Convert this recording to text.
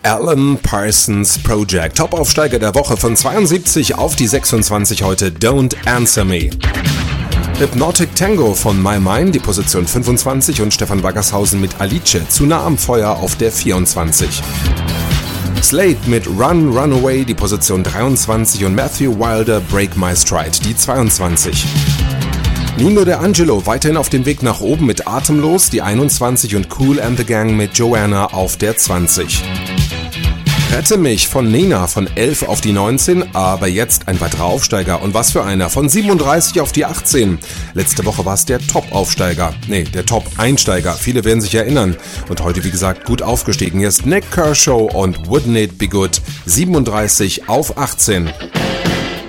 Alan Parsons Project. Top-Aufsteiger der Woche von 72 auf die 26 heute, Don't Answer Me. Hypnotic Tango von My Mind, die Position 25, und Stefan Waggershausen mit Alice, zu nah am Feuer, auf der 24. Slade mit Run, Run Away, die Position 23, und Matthew Wilder, Break My Stride, die 22. Nino D'Angelo weiterhin auf dem Weg nach oben mit Atemlos, die 21, und Kool and the Gang mit Joanna auf der 20. Rette mich von Nena von 11 auf die 19, aber jetzt ein weiterer Aufsteiger, und was für einer, von 37 auf die 18. Letzte Woche war es der Top-Aufsteiger, der Top-Einsteiger, viele werden sich erinnern, und heute wie gesagt gut aufgestiegen. Hier ist Nick Kershaw und Wouldn't It Be Good, 37 auf 18.